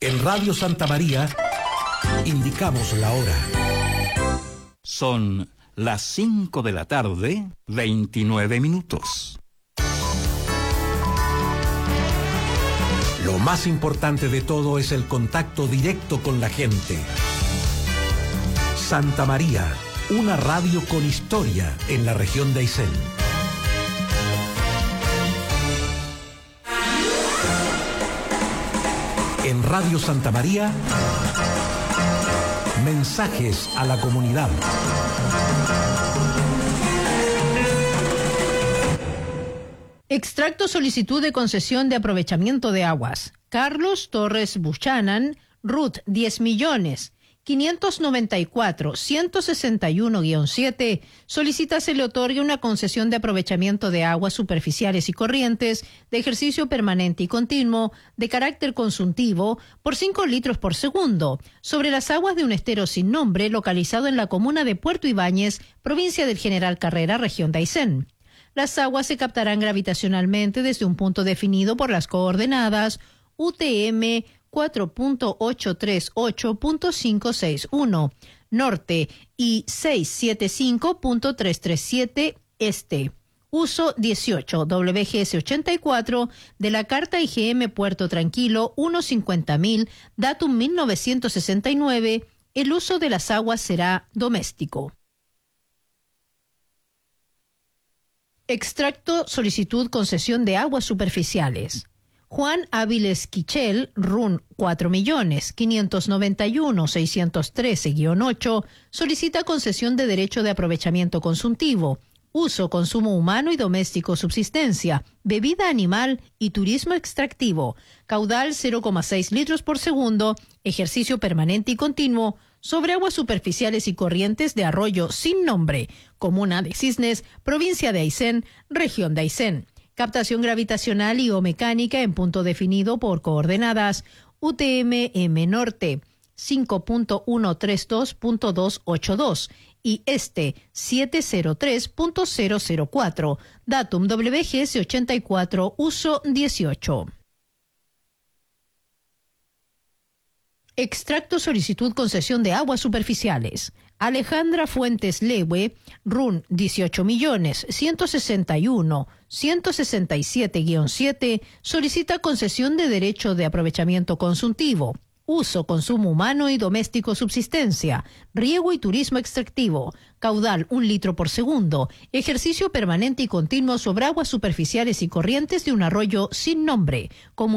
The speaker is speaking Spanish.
En Radio Santa María indicamos la hora. Son las 5 de la tarde, 29 minutos. Lo más importante de todo es el contacto directo con la gente. Santa María, una radio con historia en la región de Aysén. En Radio Santa María, mensajes a la comunidad. Extracto solicitud de concesión de aprovechamiento de aguas. Carlos Torres Buchanan, RUT 10.594.161-7, solicita se le otorgue una concesión de aprovechamiento de aguas superficiales y corrientes de ejercicio permanente y continuo de carácter consultivo por 5 litros por segundo sobre las aguas de un estero sin nombre localizado en la comuna de Puerto Ibáñez, provincia del General Carrera, región de Aysén. Las aguas se captarán gravitacionalmente desde un punto definido por las coordenadas UTM 4.838.561 norte y 675.337 este. Uso 18 WGS 84 de la Carta IGM Puerto Tranquilo 150.000, datum 1969. El uso de las aguas será doméstico. Extracto solicitud concesión de aguas superficiales. Juan Áviles Quichel, RUN 4.591.613-8, solicita concesión de derecho de aprovechamiento consultivo, uso, consumo humano y doméstico, subsistencia, bebida animal y turismo extractivo, caudal 0,6 litros por segundo, ejercicio permanente y continuo, sobre aguas superficiales y corrientes de arroyo sin nombre, comuna de Cisnes, provincia de Aysén, región de Aysén. Captación gravitacional y o mecánica en punto definido por coordenadas UTM-M Norte 5.132.282 y este 703.004, datum WGS 84, uso 18. Extracto solicitud concesión de aguas superficiales. Alejandra Fuentes Lewe, RUN 18.161.167-7, solicita concesión de derecho de aprovechamiento consultivo, uso, consumo humano y doméstico, subsistencia, riego y turismo extractivo, caudal 1 litro por segundo, ejercicio permanente y continuo sobre aguas superficiales y corrientes de un arroyo sin nombre,